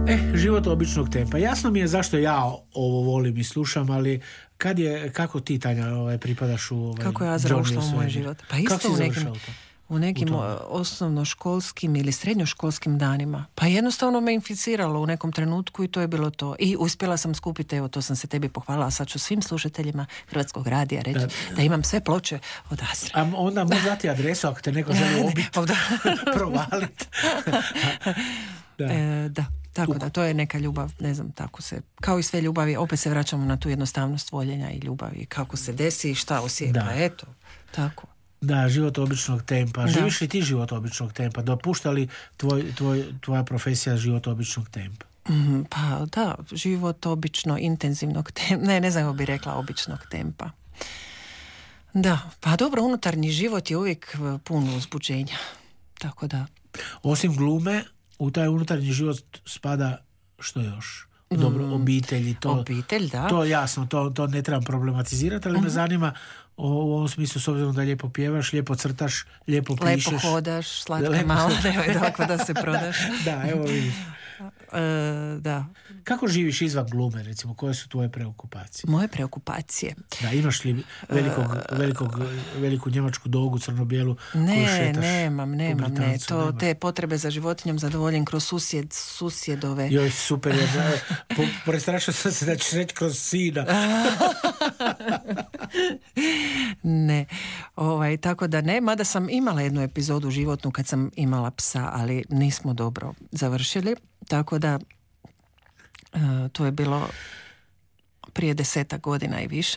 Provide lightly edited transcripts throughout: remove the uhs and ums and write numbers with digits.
Život običnog tempa. Jasno mi je zašto ja ovo volim i slušam, ali kako ti, Tanja, pripadaš u kako ja završila u moj život? Pa isto u nekim osnovnoškolskim ili srednjoškolskim danima. Pa jednostavno me inficiralo u nekom trenutku i to je bilo to. I uspjela sam skupiti, evo to sam se tebi pohvalila, sad ću svim slušateljima Hrvatskog radija reći da imam sve ploče od Astra. A onda možeš dati adresu ako te neko želi obiti, provaliti. Da. Tako da, to je neka ljubav, ne znam, tako se, kao i sve ljubavi, opet se vraćamo na tu jednostavnost voljenja i ljubavi, kako se desi i šta osjeća, eto, tako. Da, život običnog tempa. Živiš li ti život običnog tempa? Dopušta li tvoja profesija život običnog tempa? Pa da, život obično intenzivnog tempa, ne znam kako bi rekla običnog tempa. Da, pa dobro, unutarnji život je uvijek pun uzbuđenja, tako da. Osim glume, u taj unutarnji život spada što još? Dobro, obitelj, obitelj, da. To jasno, to ne trebam problematizirati, ali me zanima u ovom smislu, s obzirom da lijepo pjevaš, lijepo crtaš, lijepo pišeš. Lepo hodaš, slatka malo, nemoj tako da se prodaš. Da, evo vidiš. Da. Kako živiš izvan glume, recimo? Koje su tvoje preokupacije? Moje preokupacije? Da, imaš li veliku njemačku dogu, crno-bijelu, koju šetaš? Nemam. Te potrebe za životinjom zadovoljim kroz susjedove. Joj, super, prestrašao sam se da ćeš reći kroz sina. Ne, tako da ne, mada sam imala jednu epizodu životnu kad sam imala psa, ali nismo dobro završili, tako da to je bilo prije 10 godina i više.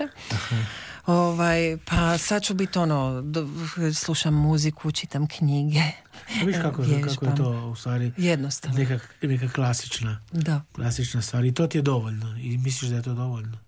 Pa sad ću biti slušam muziku, čitam knjige. Viš kako je to u stvari jednostavno. Neka klasična stvar i to ti je dovoljno i misliš da je to dovoljno?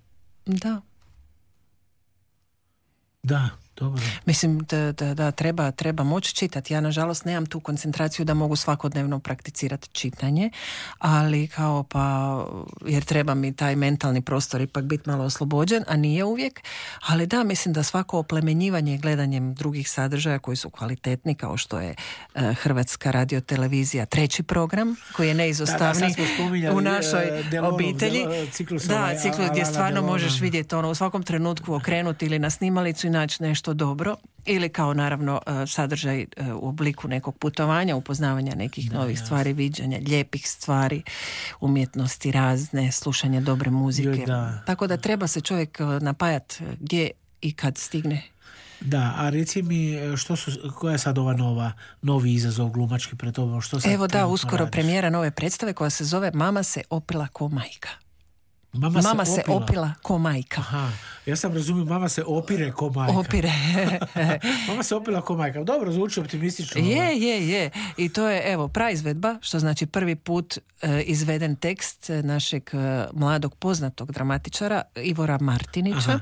Da, dobro. Mislim da treba moći čitati. Ja nažalost nemam tu koncentraciju da mogu svakodnevno prakticirati čitanje, ali jer treba mi taj mentalni prostor ipak biti malo oslobođen, a nije uvijek. Ali da, mislim da svako oplemenjivanje gledanjem drugih sadržaja koji su kvalitetni, kao što je Hrvatska radiotelevizija, 3. program, koji je neizostavni u našoj obitelji. Ciklus gdje stvarno možeš vidjeti u svakom trenutku okrenuti ili na snimalicu i naći nešto dobro, ili kao naravno sadržaj u obliku nekog putovanja, upoznavanja nekih novih stvari, viđanja lijepih stvari, umjetnosti razne, slušanje dobre muzike. Tako da treba se čovjek napajati gdje i kad stigne. Da, a reci mi, koja je sad ova novi izazov glumački pred tobom? Evo da, uskoro premijera nove predstave koja se zove Mama se opila ko majka. Mama se opila ko majka. Aha, ja sam razumio, mama se opire ko majka. Mama se opila ko majka. Dobro, zvuči optimistično. Je. I to je, evo, praizvedba, što znači prvi put izveden tekst našeg mladog poznatog dramatičara Ivora Martinića.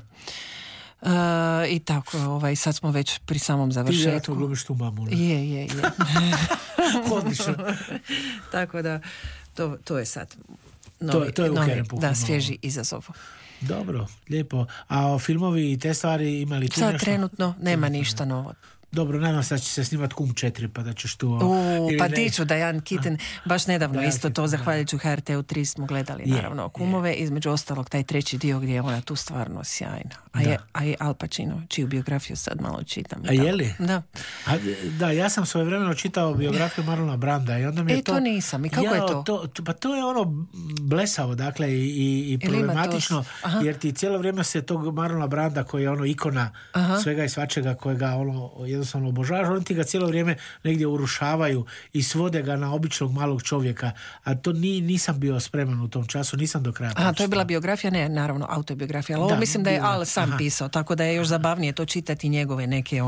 I tako, sad smo već pri samom završetku. Ti vjerojatno glumiš tu mamu. Je. Odlično. Tako da, to je sad to je u Kerempuhu. Da, svježi izazov. Dobro, lijepo. A filmovi i te stvari imali tu sad nešto? Sad trenutno nema ništa novo. Dobro, nadam se da će se snimati Kum 4, pa da ćeš tu... Pa tiču da Jan Kitten, baš nedavno isto to, zahvaljujući HRT-u 3 smo gledali naravno Kumove, između ostalog taj 3. dio gdje je ona tu stvarno sjajna. A je Al Pacino, čiju biografiju sad malo čitam. A je li? Da. Da, ja sam svojevremeno čitao biografiju Marlona Branda i onda mi je to nisam. I kako je to? Pa to je blesavo, dakle, i problematično, jer ti cijelo vrijeme se tog Marlona Branda, koji je ikona svega i svačega, kojega jednostavno obožavaš, oni ti ga cijelo vrijeme negdje urušavaju i svode ga na običnog malog čovjeka, a to nisam bio spreman u tom času, nisam do kraja pročitao. To je bila biografija, ne, naravno, autobiografija, ali ovo mislim da je Al sam pisao, tako da je još zabavnije to čitati njegove neke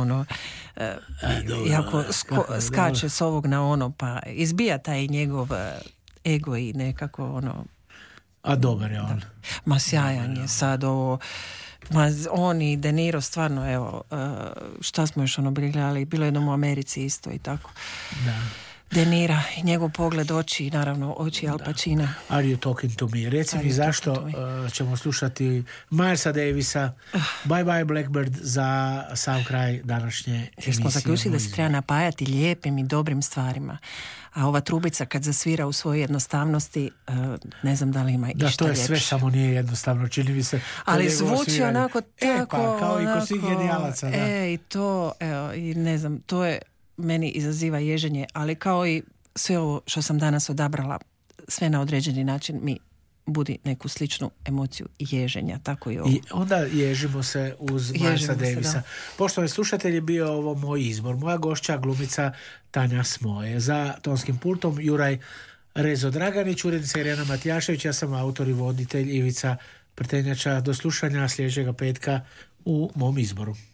jako skače s ovog na ono, pa izbija taj njegov ego i nekako A dobar je on. Ma sjajan je sad ovo. On i De Niro stvarno, evo, šta smo još bili gledali, bilo jednom u Americi isto i tako. Da. De Nira i njegov pogled oči i naravno oči Al Pacina. Are you talking to me? Reci mi zašto ćemo slušati Milesa Davisa, Bye Bye Blackbird za sam kraj današnje emisije. Jer smo zaključili da se treba napajati lijepim i dobrim stvarima. A ova trubica kad zasvira u svojoj jednostavnosti, ne znam da li ima išta ljepše. Da, to je ljepše. sve, samo nije jednostavno, čini mi se. Ali zvuči onako tako... Pa, kao onako, i kod svih genijalaca, da. I to, i ne znam, to je meni izaziva ježenje, ali kao i sve ovo što sam danas odabrala, sve na određeni način mi budi neku sličnu emociju ježenja, tako i ovo. I onda ježimo se uz Milesa Davisa. Poštovani slušatelji, bio ovo moj izbor. Moja gošća, glumica Tanja Smoje. Za tonskim pultom Juraj Rezo Draganić, urednica Irena Matijašević, ja sam autor i voditelj Ivica Prtenjača. Do slušanja sljedećega petka u mom izboru.